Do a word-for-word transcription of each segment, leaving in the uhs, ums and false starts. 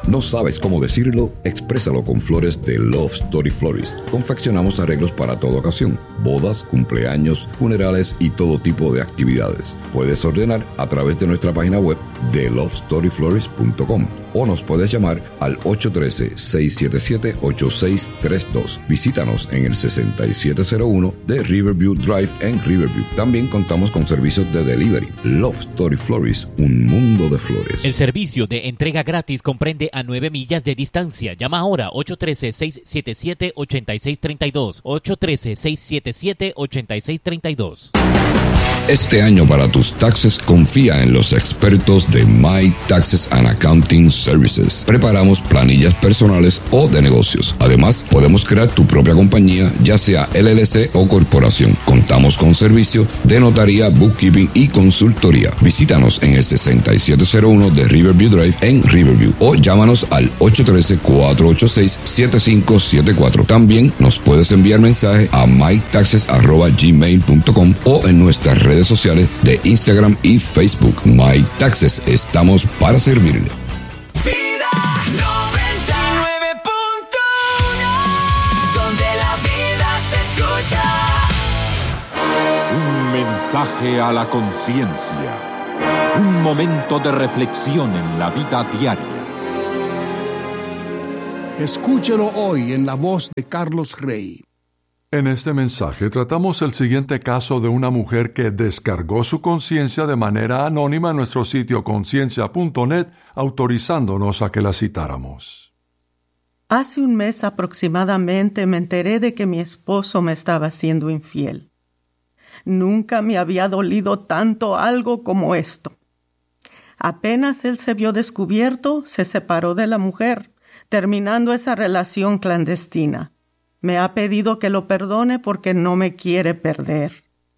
¿No sabes cómo decirlo? Exprésalo con flores de Love Story Florist. Confeccionamos arreglos para toda ocasión, bodas, cumpleaños, funerales y todo tipo de actividades. Puedes ordenar a través de nuestra página web de love story florist punto com o nos puedes llamar al ocho uno tres, seis siete siete, ocho seis tres dos. Visítanos en el sesenta y siete cero uno de Riverview Drive en Riverview. También contamos con servicios de delivery. Love Story Florist, un mundo de flores. El servicio de entrega gratis comprende a nueve millas de distancia. Llama ahora ocho uno tres, seis siete siete, ocho seis tres dos. ocho uno tres, seis siete siete, ocho seis tres dos. Este año para tus taxes confía en los expertos de My Taxes and Accounting Services. Preparamos planillas personales o de negocios. Además, podemos crear tu propia compañía, ya sea L L C o corporación. Contamos con servicio de notaría, bookkeeping y consultoría. Visítanos en el sesenta y siete cero uno de Riverview Drive en Riverview o llámanos al ocho uno tres, cuatro ocho seis, siete cinco siete cuatro. También nos puedes enviar mensaje a my taxes arroba gmail punto com o en nuestras redes sociales de Instagram y Facebook. My Taxes, estamos para servirle. Vida noventa y nueve punto uno, donde la vida se escucha. Un mensaje a la conciencia. Un momento de reflexión en la vida diaria. Escúchelo hoy en la voz de Carlos Rey. En este mensaje tratamos el siguiente caso de una mujer que descargó su conciencia de manera anónima en nuestro sitio conciencia punto net, autorizándonos a que la citáramos. Hace un mes aproximadamente me enteré de que mi esposo me estaba siendo infiel. Nunca me había dolido tanto algo como esto. Apenas él se vio descubierto, se separó de la mujer, terminando esa relación clandestina. Me ha pedido que lo perdone porque no me quiere perder.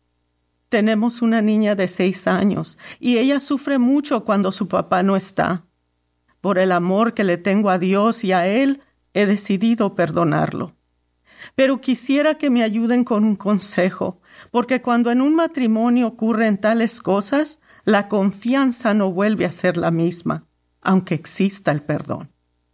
Tenemos una niña de seis años y ella sufre mucho cuando su papá no está. Por el amor que le tengo a Dios y a él, he decidido perdonarlo. Pero quisiera que me ayuden con un consejo, porque cuando en un matrimonio ocurren tales cosas, la confianza no vuelve a ser la misma, aunque exista el perdón.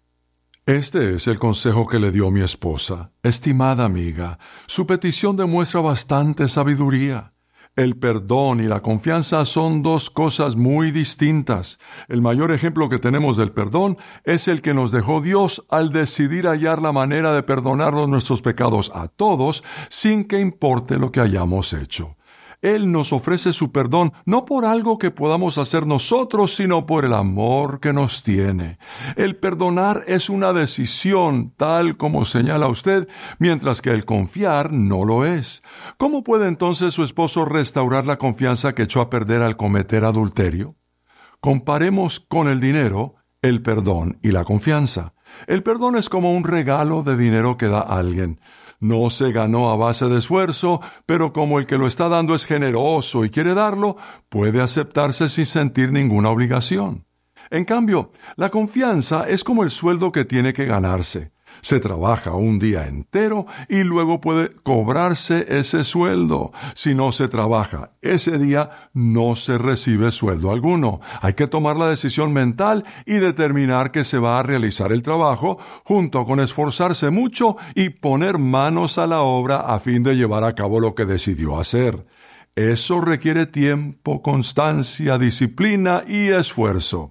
Este es el consejo que le dio mi esposa. Estimada amiga, su petición demuestra bastante sabiduría. El perdón y la confianza son dos cosas muy distintas. El mayor ejemplo que tenemos del perdón es el que nos dejó Dios al decidir hallar la manera de perdonarnos nuestros pecados a todos sin que importe lo que hayamos hecho. Él nos ofrece su perdón no por algo que podamos hacer nosotros, sino por el amor que nos tiene. El perdonar es una decisión, tal como señala usted, mientras que el confiar no lo es. ¿Cómo puede entonces su esposo restaurar la confianza que echó a perder al cometer adulterio? Comparemos con el dinero, el perdón y la confianza. El perdón es como un regalo de dinero que da alguien. No se ganó a base de esfuerzo, pero como el que lo está dando es generoso y quiere darlo, puede aceptarse sin sentir ninguna obligación. En cambio, la confianza es como el sueldo que tiene que ganarse. Se trabaja un día entero y luego puede cobrarse ese sueldo. Si no se trabaja ese día, no se recibe sueldo alguno. Hay que tomar la decisión mental y determinar que se va a realizar el trabajo, junto con esforzarse mucho y poner manos a la obra a fin de llevar a cabo lo que decidió hacer. Eso requiere tiempo, constancia, disciplina y esfuerzo.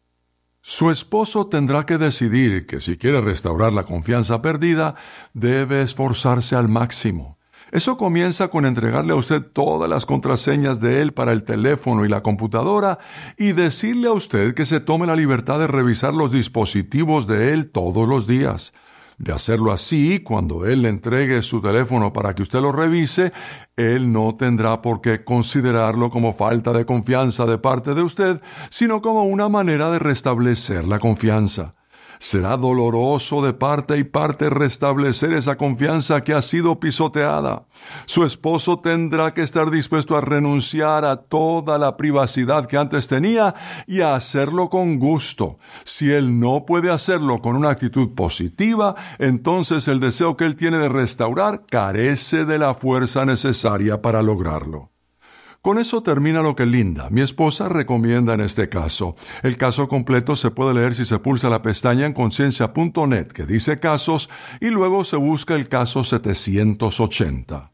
Su esposo tendrá que decidir que si quiere restaurar la confianza perdida, debe esforzarse al máximo. Eso comienza con entregarle a usted todas las contraseñas de él para el teléfono y la computadora y decirle a usted que se tome la libertad de revisar los dispositivos de él todos los días. De hacerlo así, cuando él le entregue su teléfono para que usted lo revise, él no tendrá por qué considerarlo como falta de confianza de parte de usted, sino como una manera de restablecer la confianza. Será doloroso de parte y parte restablecer esa confianza que ha sido pisoteada. Su esposo tendrá que estar dispuesto a renunciar a toda la privacidad que antes tenía y a hacerlo con gusto. Si él no puede hacerlo con una actitud positiva, entonces el deseo que él tiene de restaurar carece de la fuerza necesaria para lograrlo. Con eso termina lo que Linda, mi esposa, recomienda en este caso. El caso completo se puede leer si se pulsa la pestaña en conciencia punto net que dice casos y luego se busca el caso setecientos ochenta.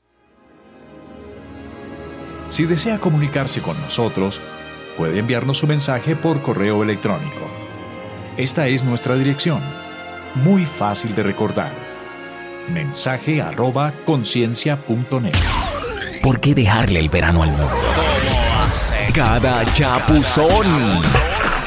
Si desea comunicarse con nosotros, puede enviarnos su mensaje por correo electrónico. Esta es nuestra dirección, muy fácil de recordar. Mensaje arroba conciencia punto net. ¿Por qué dejarle el verano al mundo? Cada chapuzón.